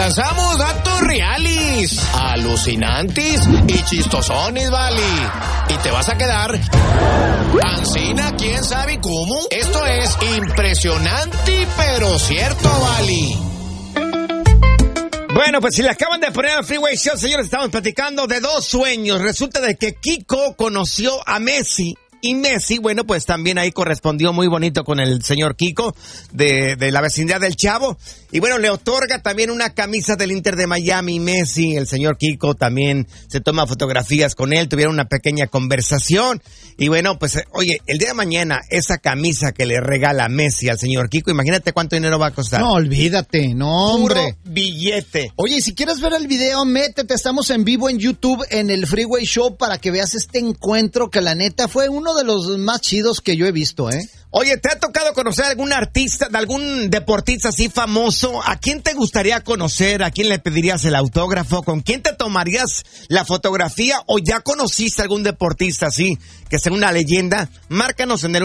lanzamos datos reales, alucinantes y chistosones, vale. Y te vas a quedar ancina, quién sabe cómo. Esto es impresionante, pero cierto, vale. Bueno, pues si le acaban de poner al Freeway Show, señores, estamos platicando de dos sueños. Resulta de que Kiko conoció a Messi. Y Messi, bueno, pues también ahí correspondió muy bonito con el señor Kiko de la vecindad del Chavo. Y bueno, le otorga también una camisa del Inter de Miami. Messi, el señor Kiko también se toma fotografías con él, tuvieron una pequeña conversación. Y bueno, pues oye, el día de mañana esa camisa que le regala Messi al señor Kiko, imagínate cuánto dinero va a costar. No, olvídate, no, hombre. Puro billete. Oye, y si quieres ver el video, métete, estamos en vivo en YouTube en el Freeway Show para que veas este encuentro que la neta fue uno de los más chidos que yo he visto, ¿eh? Oye, ¿te ha tocado conocer a algún artista, de algún deportista así famoso? ¿A quién te gustaría conocer? ¿A quién le pedirías el autógrafo? ¿Con quién te tomarías la fotografía? ¿O ya conociste a algún deportista así, que sea una leyenda? Márcanos en el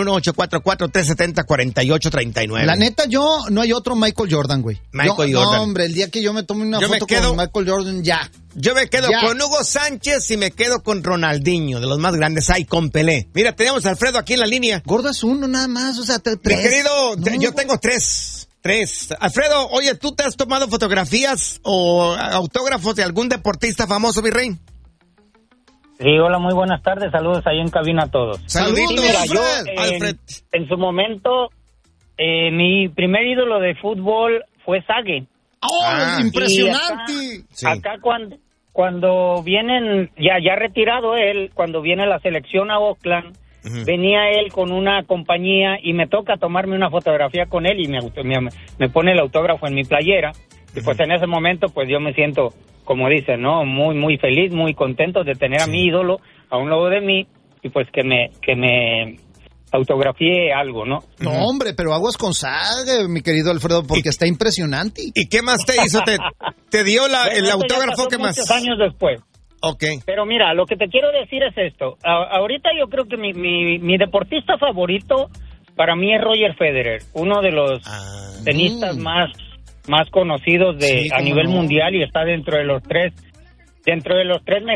1844-370-4839. La neta, no hay otro Michael Jordan, güey. Jordan. No, hombre, el día que yo me tome una foto con Michael Jordan, ya. Yo me quedo con Hugo Sánchez y me quedo con Ronaldinho, de los más grandes. Ay, con Pelé. Mira, tenemos a Alfredo aquí en la línea. Gordo es uno nada más, o sea, tres. Mi querido, yo tengo tres. Alfredo, oye, ¿tú te has tomado fotografías o autógrafos de algún deportista famoso, mi rey? Sí, hola, muy buenas tardes. Saludos ahí en cabina a todos. Saluditos, sí, mira, Alfred. En su momento, mi primer ídolo de fútbol fue Sague. ¡Oh, impresionante! Acá cuando vienen, ya retirado él, cuando viene la selección a Oakland, venía él con una compañía y me toca tomarme una fotografía con él y me pone el autógrafo en mi playera. Y pues en ese momento, pues yo me siento, como dicen, ¿no? Muy, muy feliz, muy contento de tener a mi ídolo a un lado de mí y pues que me autografié algo, ¿no? No, hombre, pero aguas con Sague, mi querido Alfredo, porque está impresionante. ¿Y qué más te hizo? ¿Te dio el autógrafo? ¿Qué más? Muchos años después. Okay. Pero mira, lo que te quiero decir es esto. Ahorita yo creo que mi deportista favorito para mí es Roger Federer, uno de los tenistas más conocidos a nivel mundial y está dentro de los tres